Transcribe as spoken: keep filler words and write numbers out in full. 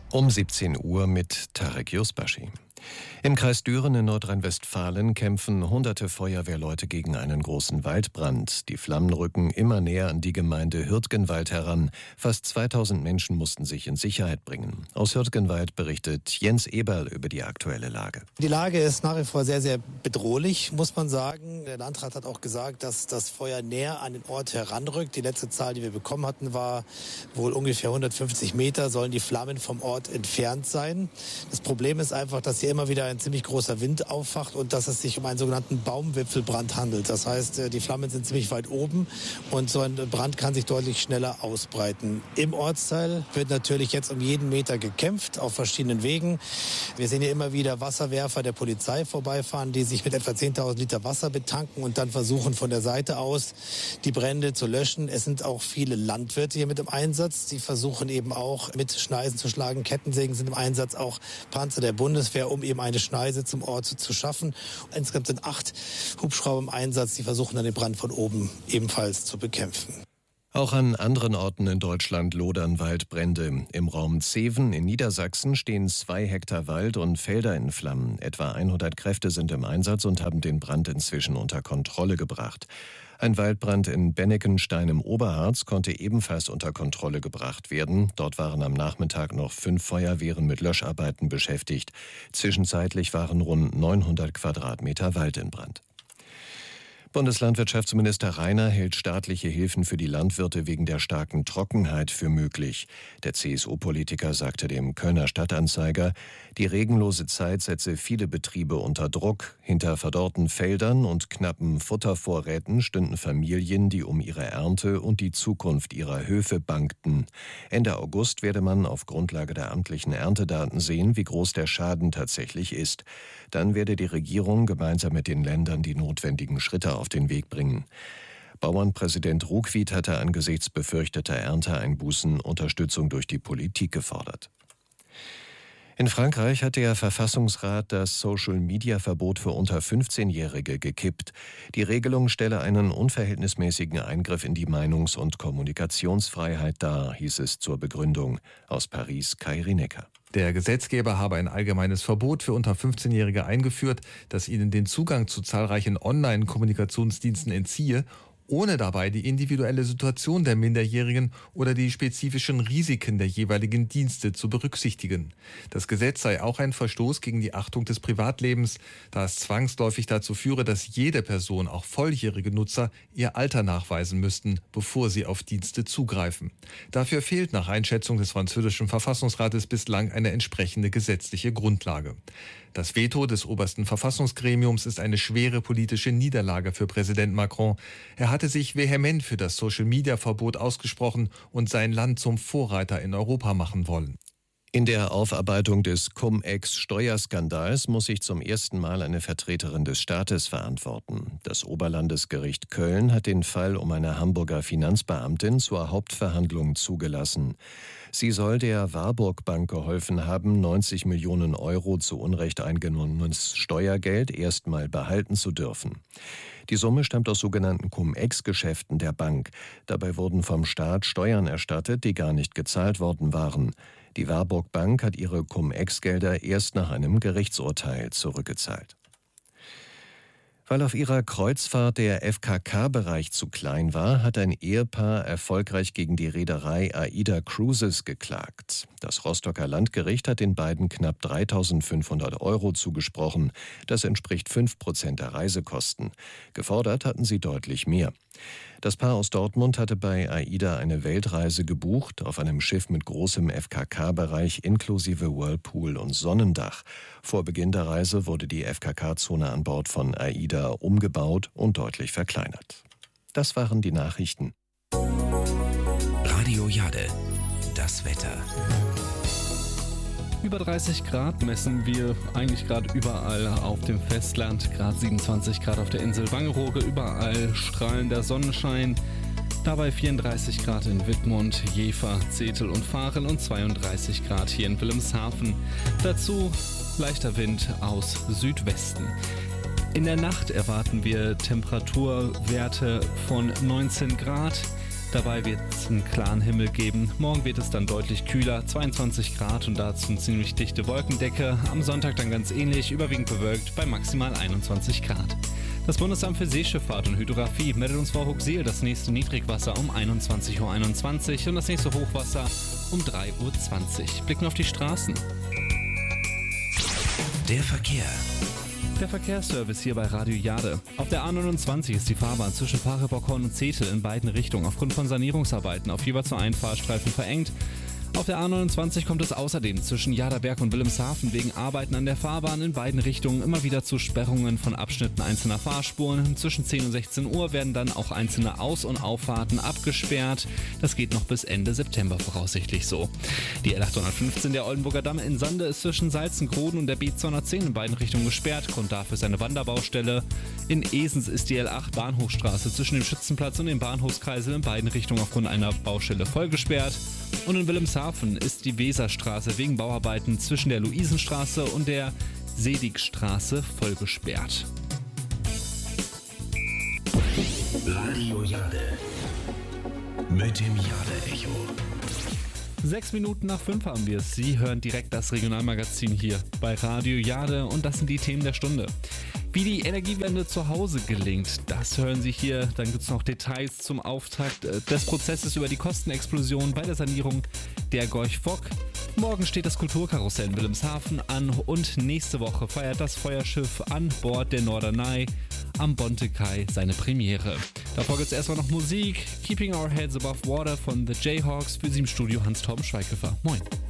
Um siebzehn Uhr mit Tarek Yusbashi. Im Kreis Düren in Nordrhein-Westfalen kämpfen hunderte Feuerwehrleute gegen einen großen Waldbrand. Die Flammen rücken immer näher an die Gemeinde Hürtgenwald heran. Fast zweitausend Menschen mussten sich in Sicherheit bringen. Aus Hürtgenwald berichtet Jens Eberl über die aktuelle Lage. Die Lage ist nach wie vor sehr, sehr bedrohlich, muss man sagen. Der Landrat hat auch gesagt, dass das Feuer näher an den Ort heranrückt. Die letzte Zahl, die wir bekommen hatten, war wohl ungefähr hundertfünfzig Meter sollen die Flammen vom Ort entfernt sein. Das Problem ist einfach, dass hier immer wieder ein ziemlich großer Wind auffacht und dass es sich um einen sogenannten Baumwipfelbrand handelt. Das heißt, die Flammen sind ziemlich weit oben und so ein Brand kann sich deutlich schneller ausbreiten. Im Ortsteil wird natürlich jetzt um jeden Meter gekämpft, auf verschiedenen Wegen. Wir sehen hier immer wieder Wasserwerfer der Polizei vorbeifahren, die sich mit etwa zehntausend Liter Wasser betanken und dann versuchen von der Seite aus die Brände zu löschen. Es sind auch viele Landwirte hier mit im Einsatz. Die versuchen eben auch mit Schneisen zu schlagen. Kettensägen sind im Einsatz, auch Panzer der Bundeswehr, um eben eine Schneise zum Ort zu schaffen. Insgesamt sind acht Hubschrauber im Einsatz, die versuchen dann den Brand von oben ebenfalls zu bekämpfen. Auch an anderen Orten in Deutschland lodern Waldbrände. Im Raum Zeven in Niedersachsen stehen zwei Hektar Wald und Felder in Flammen. Etwa hundert Kräfte sind im Einsatz und haben den Brand inzwischen unter Kontrolle gebracht. Ein Waldbrand in Bennekenstein im Oberharz konnte ebenfalls unter Kontrolle gebracht werden. Dort waren am Nachmittag noch fünf Feuerwehren mit Löscharbeiten beschäftigt. Zwischenzeitlich waren rund neunhundert Quadratmeter Wald in Brand. Bundeslandwirtschaftsminister Rainer hält staatliche Hilfen für die Landwirte wegen der starken Trockenheit für möglich. Der C S U-Politiker sagte dem Kölner Stadtanzeiger, die regenlose Zeit setze viele Betriebe unter Druck. Hinter verdorrten Feldern und knappen Futtervorräten stünden Familien, die um ihre Ernte und die Zukunft ihrer Höfe bangten. Ende August werde man auf Grundlage der amtlichen Erntedaten sehen, wie groß der Schaden tatsächlich ist. Dann werde die Regierung gemeinsam mit den Ländern die notwendigen Schritte auf den Weg bringen. Bauernpräsident Ruckwied hatte angesichts befürchteter Ernteeinbußen Unterstützung durch die Politik gefordert. In Frankreich hat der Verfassungsrat das Social-Media-Verbot für unter fünfzehnjährige gekippt. Die Regelung stelle einen unverhältnismäßigen Eingriff in die Meinungs- und Kommunikationsfreiheit dar, hieß es zur Begründung. Aus Paris Kai Rinecker. Der Gesetzgeber habe ein allgemeines Verbot für unter fünfzehnjährige eingeführt, das ihnen den Zugang zu zahlreichen Online-Kommunikationsdiensten entziehe, ohne dabei die individuelle Situation der Minderjährigen oder die spezifischen Risiken der jeweiligen Dienste zu berücksichtigen. Das Gesetz sei auch ein Verstoß gegen die Achtung des Privatlebens, da es zwangsläufig dazu führe, dass jede Person, auch volljährige Nutzer, ihr Alter nachweisen müssten, bevor sie auf Dienste zugreifen. Dafür fehlt nach Einschätzung des französischen Verfassungsrates bislang eine entsprechende gesetzliche Grundlage. Das Veto des obersten Verfassungsgremiums ist eine schwere politische Niederlage für Präsident Macron. Er hatte sich vehement für das Social-Media-Verbot ausgesprochen und sein Land zum Vorreiter in Europa machen wollen. In der Aufarbeitung des Cum-Ex-Steuerskandals muss sich zum ersten Mal eine Vertreterin des Staates verantworten. Das Oberlandesgericht Köln hat den Fall um eine Hamburger Finanzbeamtin zur Hauptverhandlung zugelassen. Sie soll der Warburg Bank geholfen haben, neunzig Millionen Euro zu Unrecht eingenommenes Steuergeld erstmal behalten zu dürfen. Die Summe stammt aus sogenannten Cum-Ex-Geschäften der Bank. Dabei wurden vom Staat Steuern erstattet, die gar nicht gezahlt worden waren. Die Warburg Bank hat ihre Cum-Ex-Gelder erst nach einem Gerichtsurteil zurückgezahlt. Weil auf ihrer Kreuzfahrt der F K K-Bereich zu klein war, hat ein Ehepaar erfolgreich gegen die Reederei AIDA Cruises geklagt. Das Rostocker Landgericht hat den beiden knapp dreitausendfünfhundert Euro zugesprochen. Das entspricht fünf Prozent der Reisekosten. Gefordert hatten sie deutlich mehr. Das Paar aus Dortmund hatte bei AIDA eine Weltreise gebucht, auf einem Schiff mit großem F K K-Bereich inklusive Whirlpool und Sonnendach. Vor Beginn der Reise wurde die F K K-Zone an Bord von AIDA umgebaut und deutlich verkleinert. Das waren die Nachrichten. Radio Jade, das Wetter. Über dreißig Grad messen wir eigentlich gerade überall auf dem Festland. Gerade siebenundzwanzig Grad auf der Insel Wangerooge, überall strahlender Sonnenschein. Dabei vierunddreißig Grad in Wittmund, Jever, Zetel und Fahren und zweiunddreißig Grad hier in Wilhelmshaven. Dazu leichter Wind aus Südwesten. In der Nacht erwarten wir Temperaturwerte von neunzehn Grad. Dabei wird es einen klaren Himmel geben. Morgen wird es dann deutlich kühler, zweiundzwanzig Grad und dazu eine ziemlich dichte Wolkendecke. Am Sonntag dann ganz ähnlich, überwiegend bewölkt bei maximal einundzwanzig Grad. Das Bundesamt für Seeschifffahrt und Hydrographie meldet uns vor Huxel das nächste Niedrigwasser um einundzwanzig Uhr einundzwanzig und das nächste Hochwasser um drei Uhr zwanzig. Blicken auf die Straßen. Der Verkehr. Der Verkehrsservice hier bei Radio Jade. Auf der A neunundzwanzig ist die Fahrbahn zwischen Paare-Bockhorn und Zetel in beiden Richtungen aufgrund von Sanierungsarbeiten auf jeweils nur einen Fahrstreifen verengt. Auf der A neunundzwanzig kommt es außerdem zwischen Jaderberg und Wilhelmshaven wegen Arbeiten an der Fahrbahn in beiden Richtungen immer wieder zu Sperrungen von Abschnitten einzelner Fahrspuren. Zwischen zehn und sechzehn Uhr werden dann auch einzelne Aus- und Auffahrten abgesperrt. Das geht noch bis Ende September voraussichtlich so. Die L achthundertfünfzehn der Oldenburger Damm in Sande ist zwischen Salzengroden und der B zweihundertzehn in beiden Richtungen gesperrt. Grund dafür ist eine Wanderbaustelle. In Esens ist die L acht Bahnhofstraße zwischen dem Schützenplatz und dem Bahnhofskreisel in beiden Richtungen aufgrund einer Baustelle voll gesperrt. Und in Wilhelmshaven ist die Weserstraße wegen Bauarbeiten zwischen der Luisenstraße und der Sedigstraße voll gesperrt. Radio Jade mit dem Jade-Echo. Sechs Minuten nach fünf haben wir es. Sie hören direkt das Regionalmagazin hier bei Radio Jade und das sind die Themen der Stunde. Wie die Energiewende zu Hause gelingt, das hören Sie hier. Dann gibt es noch Details zum Auftakt des Prozesses über die Kostenexplosion bei der Sanierung der Gorch Fock. Morgen steht das Kulturkarussell in Wilhelmshaven an und nächste Woche feiert das Feuerschiff an Bord der Norderney am Bontekai seine Premiere. Davor gibt es erstmal noch Musik. Keeping Our Heads Above Water von The Jayhawks. Für Sie im Studio Hans-Torben Schweighöfer. Moin.